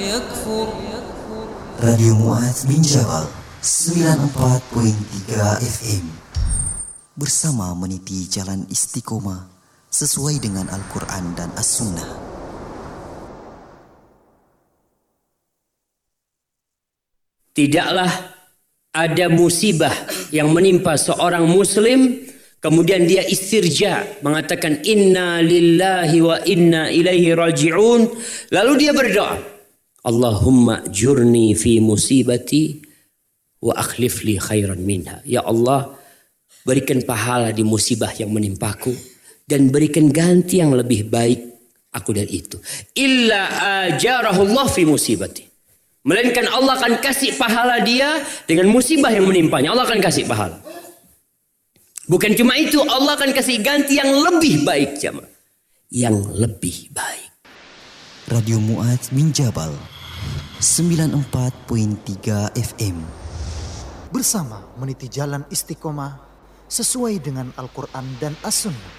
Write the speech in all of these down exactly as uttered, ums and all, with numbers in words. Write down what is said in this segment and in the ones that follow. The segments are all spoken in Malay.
Radio Mu'adz bin Jabal sembilan puluh empat koma tiga F M bersama meniti jalan istiqomah sesuai dengan Al-Quran dan As-Sunnah. Tidaklah ada musibah yang menimpa seorang muslim kemudian dia istirja mengatakan inna lillahi wa inna ilaihi raji'un, lalu dia berdoa, Allahumma jurni fi musibati wa akhlif li khairan minha. Ya Allah, berikan pahala di musibah yang menimpaku dan berikan ganti yang lebih baik aku dari itu. Illa ajarahullah fi musibati. Melainkan Allah akan kasih pahala dia dengan musibah yang menimpanya. Allah akan kasih pahala. Bukan cuma itu, Allah akan kasih ganti yang lebih baik, jemaah. Yang lebih baik. Radio Mu'adz bin Jabal sembilan puluh empat koma tiga F M bersama meniti jalan istiqomah sesuai dengan Al-Quran dan As-Sunnah.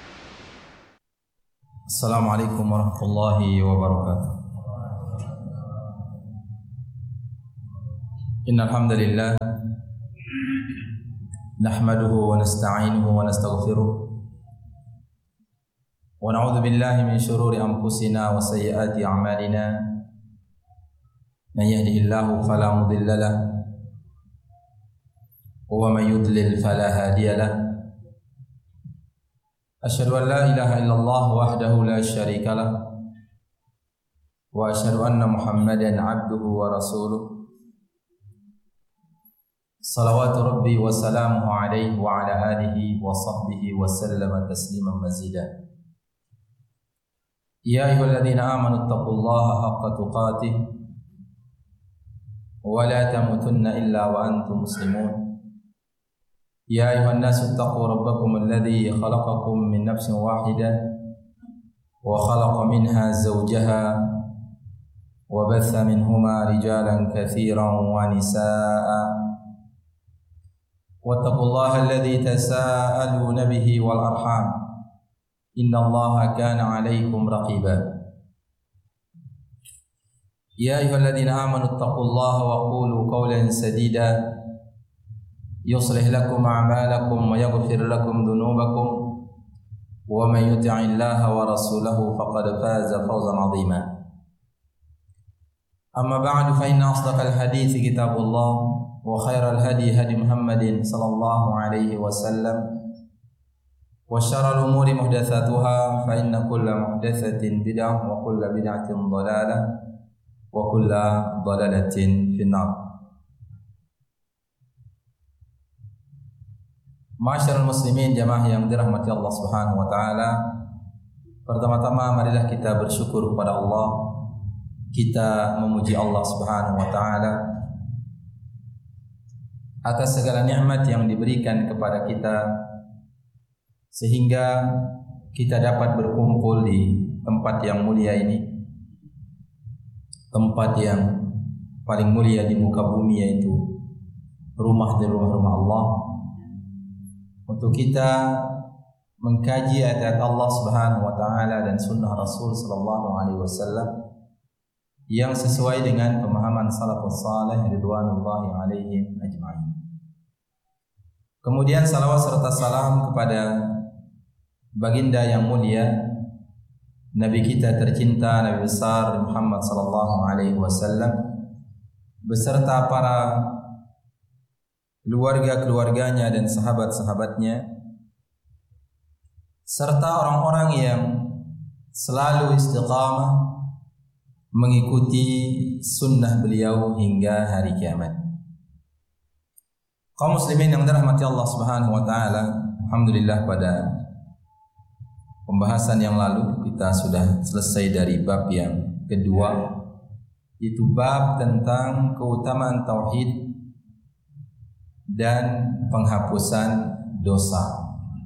Assalamualaikum warahmatullahi wabarakatuh. Innal hamdalillah nahmaduhu wa nasta'inuhu wa nastaghfiruh wa na'udzu billahi min shururi anfusina wa sayyiati a'malina. Man yahdihillahu fala mudilla lahu wa man yudlil fala hadiya lahu. Asyhadu an la ilaha illallah wahdahu la syarika lahu wa asyhadu anna Muhammadan 'abduhu wa rasuluh. Salawatu rabbi wa salamuhu alaihi wa ala alihi wa sahbihi wa sallama tasliman mazida. Ya ayyuhalladzina amanu taqullaha haqqa tuqatih wa la tamutunna illa wa antum muslimun. Ya ayuhan nasu taqu rabbakum alladhi khalaqakum min nafsin wahidah wa khalaqa minha zawjaha wa batha minhuma rijalan katsiran wa nisaa'a. Wattaqullaha alladhi tasaaluna bihi wal arham innallaha kana 'alaykum raqiba. Ya ayyuhalladzina amanu taqullaha wa qulu qawlan sadida yuslih lakum a'malakum wa yaghfir lakum dhunubakum wa man yuti'illaha wa rasulahu faqad faza fawzan 'azima. Amma ba'du, fa inna asdaqal hadithi kitabullah wa khairal hadi hadi Muhammadin sallallahu alaihi wasallam wa syarrul umuri muhdatsatuha fa inna kulla muhdatsatin bid'ah wa kulla bid'atin dhalalah wa kulla dhalalatin finnar. Ma'asyiral muslimin, jamaah yang dirahmati Allah Subhanahu wa taala. Pertama-tama marilah kita bersyukur kepada Allah. Kita memuji Allah Subhanahu wa taala atas segala nikmat yang diberikan kepada kita sehingga kita dapat berkumpul di tempat yang mulia ini, tempat yang paling mulia di muka bumi, yaitu rumah dari rumah-rumah Allah, untuk kita mengkaji ayat Allah Subhanahu wa taala dan sunnah Rasul sallallahu alaihi wasallam yang sesuai dengan pemahaman salafus salih ridwanullahi alaihim ajma'in. Kemudian salawat serta salam kepada baginda yang mulia, Nabi kita tercinta, Nabi besar Muhammad sallallahu alaihi wasallam beserta para keluarga-keluarganya dan sahabat-sahabatnya, serta orang-orang yang selalu istiqamah mengikuti sunnah beliau hingga hari kiamat. Kaum muslimin yang dirahmati Allah Subhanahu wa taala, alhamdulillah pada pembahasan yang lalu kita sudah selesai dari bab yang kedua, itu bab tentang keutamaan tauhid dan penghapusan dosa.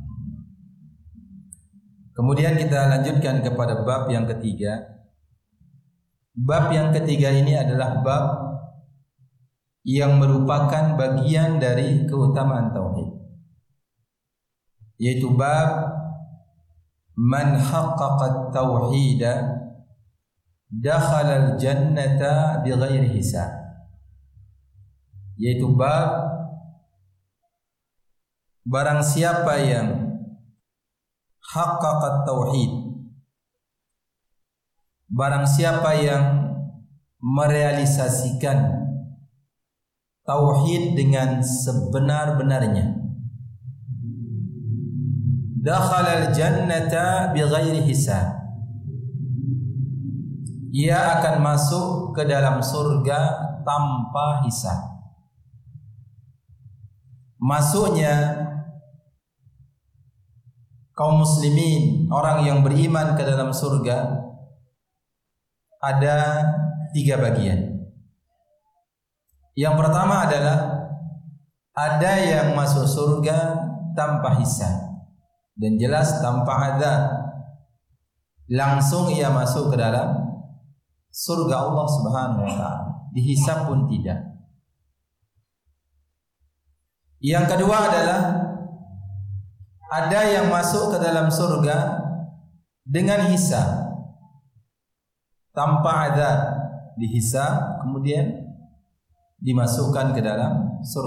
Kemudian kita lanjutkan kepada bab yang ketiga. Bab yang ketiga ini adalah bab yang merupakan bagian dari keutamaan tauhid, yaitu bab man haqqaqa at-tauhid dakhala al-jannata bighairi hisab, yaitu bab barang siapa yang haqqaqat tauhid, barang siapa yang merealisasikan tauhid dengan sebenar-benarnya, dakhala al-jannata bighairi hisab, ia akan masuk ke dalam surga tanpa hisab. Masuknya kaum muslimin, orang yang beriman ke dalam surga, ada tiga bagian. Yang pertama adalah ada yang masuk surga tanpa hisab, dan jelas tanpa azab, langsung ia masuk ke dalam surga Allah Subhanahu wa taala, dihisab pun tidak. Yang kedua adalah ada yang masuk ke dalam surga dengan hisab, tanpa azab, dihisab kemudian dimasukkan ke dalam surga.